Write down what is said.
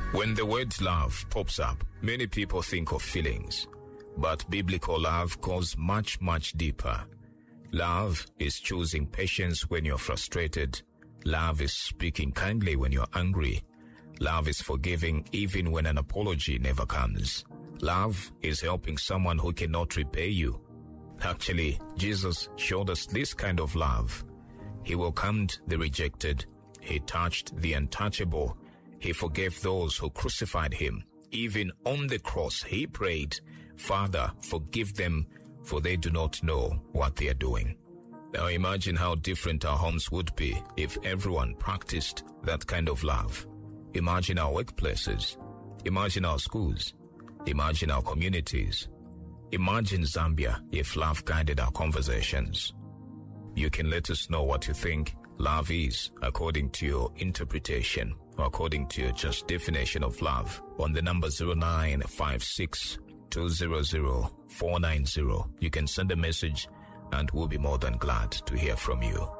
When the word love pops up, many people think of feelings, but biblical love goes much, much deeper. Love is choosing patience when you're frustrated. Love is speaking kindly when you're angry. Love is forgiving even when an apology never comes. Love is helping someone who cannot repay you. Actually, Jesus showed us this kind of love. He welcomed the rejected. He touched the untouchable. He forgave those who crucified him. Even on the cross, he prayed, "Father, forgive them, for they do not know what they are doing." Now imagine how different our homes would be if everyone practiced that kind of love. Imagine our workplaces. Imagine our schools. Imagine our communities. Imagine Zambia if love guided our conversations. You can let us know what you think love is according to your interpretation or according to your just definition of love on the number 0956 200 490. You can send a message and we'll be more than glad to hear from you.